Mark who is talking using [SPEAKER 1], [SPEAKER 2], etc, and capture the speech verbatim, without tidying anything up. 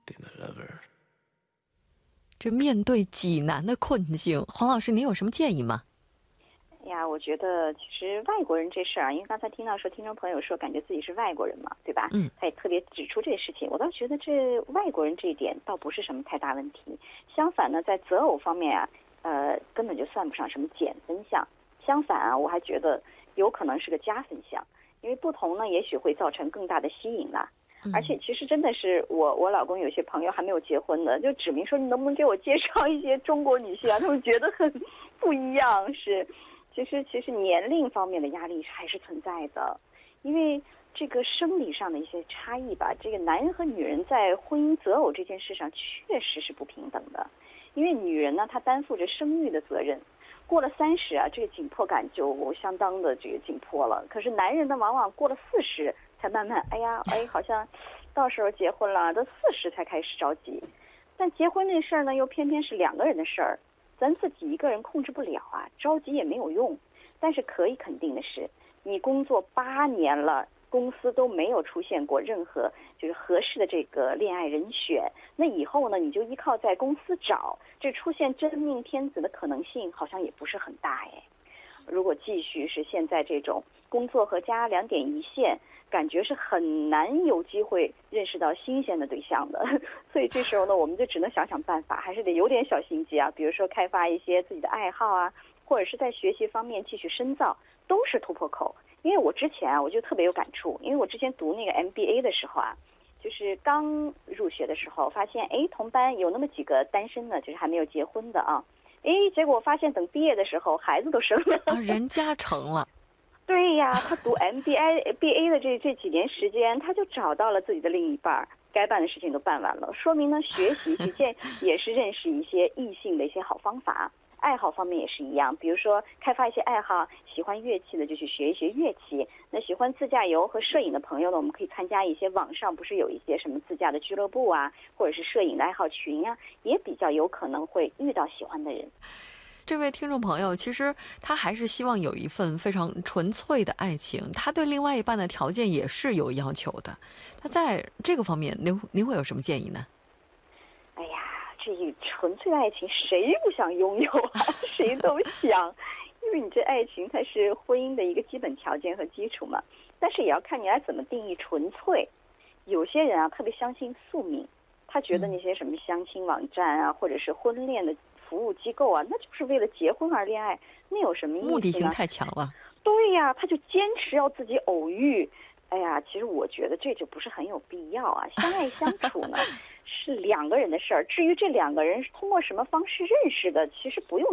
[SPEAKER 1] 这面对济南的困境，黄老师您有什么建议吗？
[SPEAKER 2] 哎呀，我觉得其实外国人这事儿啊，因为刚才听到说听众朋友说感觉自己是外国人嘛，对吧？
[SPEAKER 1] 嗯，
[SPEAKER 2] 他也特别指出这事情，我倒觉得这外国人这一点倒不是什么太大问题。相反呢，在择偶方面啊，呃，根本就算不上什么减分项。相反啊，我还觉得有可能是个加分项，因为不同呢，也许会造成更大的吸引啦。而且其实真的是我我老公有些朋友还没有结婚的，就指明说你能不能给我介绍一些中国女性啊？他们觉得很不一样，是其实其实年龄方面的压力还是存在的，因为这个生理上的一些差异吧，这个男人和女人在婚姻择偶这件事上确实是不平等的，因为女人呢她担负着生育的责任。过了三十啊，这个紧迫感就相当的这个紧迫了。可是男人呢，往往过了四十才慢慢，哎呀，哎，好像到时候结婚了，都四十才开始着急。但结婚这事儿呢，又偏偏是两个人的事儿，咱自己一个人控制不了啊，着急也没有用。但是可以肯定的是，你工作八年了，公司都没有出现过任何就是合适的这个恋爱人选，那以后呢，你就依靠在公司找，这出现真命天子的可能性好像也不是很大哎。如果继续是现在这种工作和家两点一线，感觉是很难有机会认识到新鲜的对象的。所以这时候呢，我们就只能想想办法，还是得有点小心机啊，比如说开发一些自己的爱好啊，或者是在学习方面继续深造，都是突破口。因为我之前啊，我就特别有感触，因为我之前读那个 M B A 的时候啊，就是刚入学的时候，发现哎，同班有那么几个单身的，就是还没有结婚的啊，哎，结果发现等毕业的时候，孩子都生了，
[SPEAKER 1] 啊，人家成了。
[SPEAKER 2] 对呀，他读 M B A B A 的这这几年时间，他就找到了自己的另一半，该办的事情都办完了，说明呢，学习实践也是认识一些异性的一些好方法。爱好方面也是一样，比如说开发一些爱好，喜欢乐器的就去学一学乐器，那喜欢自驾游和摄影的朋友呢，我们可以参加一些网上不是有一些什么自驾的俱乐部啊，或者是摄影的爱好群啊，也比较有可能会遇到喜欢的人。
[SPEAKER 1] 这位听众朋友其实他还是希望有一份非常纯粹的爱情，他对另外一半的条件也是有要求的，那在这个方面您您会有什么建议呢？
[SPEAKER 2] 哎呀，这纯粹的爱情谁不想拥有啊？谁都想，因为你这爱情它是婚姻的一个基本条件和基础嘛。但是也要看你来怎么定义纯粹。有些人啊特别相信宿命，他觉得那些什么相亲网站啊，或者是婚恋的服务机构啊，那就是为了结婚而恋爱，那有什么意思呢？
[SPEAKER 1] 目的性太强了。
[SPEAKER 2] 对呀，他就坚持要自己偶遇。哎呀，其实我觉得这就不是很有必要啊。相爱相处呢是两个人的事儿，至于这两个人是通过什么方式认识的，其实不用